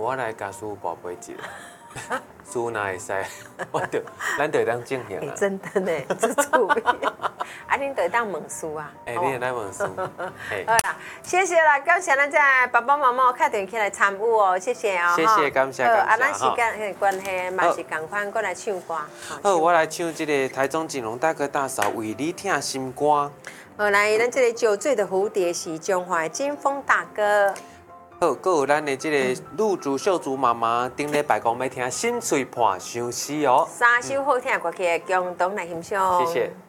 我来甲师傅报备一下。师傅哪会使？咱就当进行啊。 真的呢，这趣味。啊，恁就当问师啊。 你也来问师。 好啦，谢谢啦，感谢咱这爸爸妈妈打电起来参与哦，谢谢哦。 谢谢，感谢。 啊，咱时间的关系，嘛是共款，过来唱歌。 好，我来唱这个台中锦荣大哥大嫂为你听心歌。 好，来，咱这个酒醉的蝴蝶是中华的金峰大哥。 好，还有咱的这个露珠、秀珠妈妈，顶礼拜讲要听心碎破相思哦。 三首好听的歌曲，共同来欣赏。 谢谢。